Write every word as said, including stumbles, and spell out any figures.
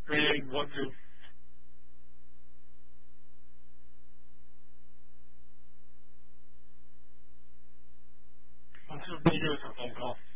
Three, one, two. One, two, B, do a phone call.